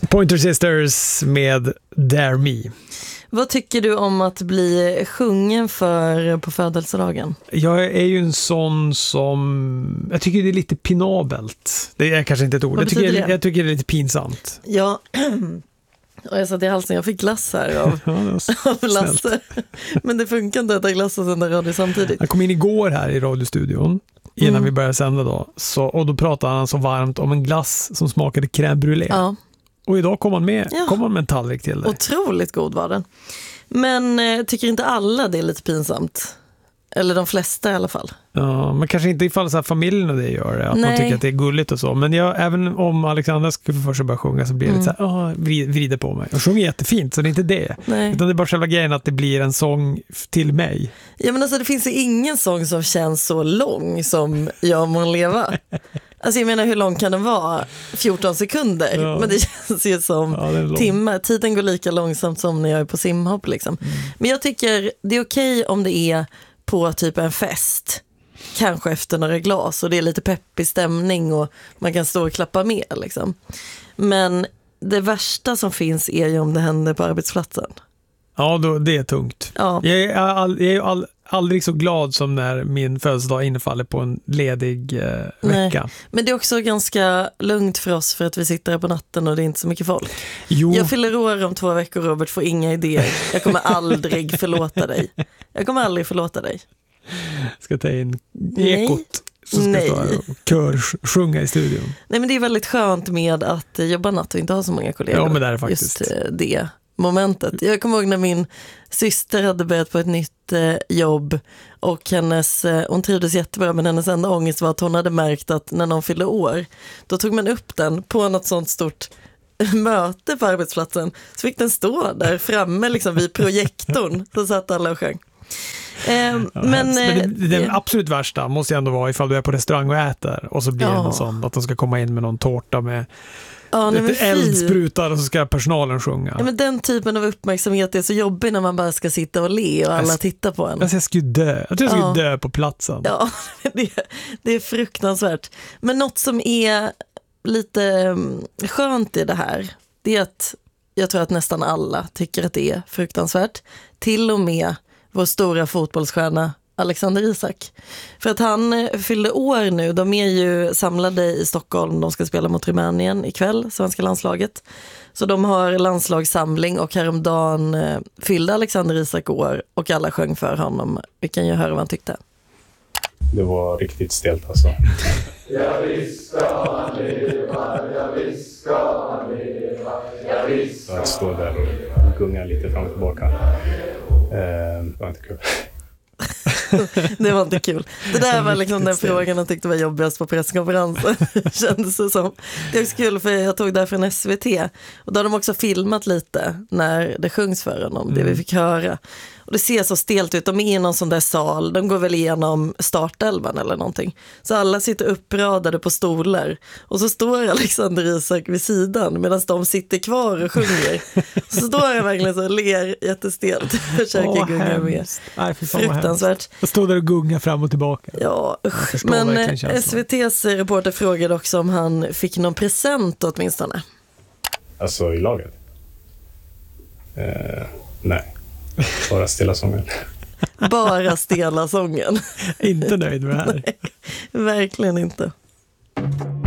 Pointer Sisters med Dare Me. Vad tycker du om att bli sjungen för på födelsedagen? Jag är ju en sån som... Jag tycker det är lite pinabelt. Det är kanske inte ett ord. Jag tycker det är lite pinsamt. Ja, och jag satt i halsen. Jag fick glass här av Lasse. Men det funkar inte att äta glass och sända radio samtidigt. Jag kom in igår här i radiostudion innan vi började sända då. Och då pratade han så varmt om en glass som smakade crème brûlée. Ja. Och idag kom han med en tallrik till dig. Otroligt god var den. Men tycker inte alla det är lite pinsamt? Eller de flesta i alla fall. Ja, men kanske inte ifall så här familjen och det gör det. Att man tycker att det är gulligt och så. Men även om Alexandra skulle först börja sjunga så blir det så här, vrider på mig. Och sjunger jättefint, så det är inte det. Nej. Utan det är bara själva grejen att det blir en sång till mig. Ja, men alltså det finns ju ingen sång som känns så lång som Jag må leva. Alltså jag menar, hur lång kan den vara? 14 sekunder. Ja. Men det känns ju som timmar. Tiden går lika långsamt som när jag är på simhopp liksom. Men jag tycker det är okej om det är på typ en fest. Kanske efter några glas och det är lite peppig stämning och man kan stå och klappa med liksom. Men det värsta som finns är ju om det händer på arbetsplatsen. Ja, det är tungt. Ja. Jag är aldrig så glad som när min födelsedag infaller på en ledig vecka. Nej. Men det är också ganska lugnt för oss för att vi sitter här på natten och det är inte så mycket folk. Jo. Jag fyller år om 2 veckor, Robert, får inga idéer. Jag kommer aldrig förlåta dig. Ska ta in ekot som ska stå här och körsjunga i studion. Nej, men det är väldigt skönt med att jobba natt och inte ha så många kollegor. Ja, men det är faktiskt. Just det momentet. Jag kommer ihåg när min syster hade börjat på ett nytt jobb och hon trivdes jättebra, men hennes enda ångest var att hon hade märkt att när någon fyllde år, då tog man upp den på något sånt stort möte på arbetsplatsen, så fick den stå där framme liksom vid projektorn, så satt alla och sjöng. Men det absolut värsta måste ju ändå vara ifall du är på restaurang och äter och så blir det något sånt, att de ska komma in med någon tårta med lite eldsprutar och så ska personalen sjunga. Ja, men den typen av uppmärksamhet är så jobbig när man bara ska sitta och le och alla tittar på en. Jag skulle dö. Jag tror jag skulle dö på platsen. Ja, det är fruktansvärt. Men något som är lite skönt i det här, det är att jag tror att nästan alla tycker att det är fruktansvärt. Till och med vår stora fotbollsstjärna Alexander Isak. För att han fyllde år nu. De är ju samlade i Stockholm. De ska spela mot Rumänien ikväll, svenska landslaget. Så de har landslagssamling och häromdagen fyllde Alexander Isak år och alla sjöng för honom. Vi kan ju höra vad han tyckte. Det var riktigt stelt alltså. Jag visst ska han leva, jag visst ska han leva, jag visst ska han leva. Att stå där och gunga lite fram och tillbaka. Det var inte kul. Det var inte kul. Det där var liksom den frågan jag tyckte var jobbigast på presskonferensen. Kändes det som. Det är också kul för jag tog där från SVT. Och då har de också filmat lite när det sjungs för honom. Det vi fick höra. Och det ser så stelt ut. De är i någon sån där sal. De går väl igenom startelvan eller någonting. Så alla sitter uppradade på stolar. Och så står Alexander Isak vid sidan medan de sitter kvar och sjunger. Så står jag verkligen så och ler jättestelt. Försöker gunga med. Nej, fruktansvärt. Jag står där och gungar fram och tillbaka. Ja, men SVT:s reporter frågade också om han fick någon present åtminstone. Alltså i laget? Nej. Bara stela sången. Bara stela sången. Inte nöjd med det här. Nej, verkligen inte.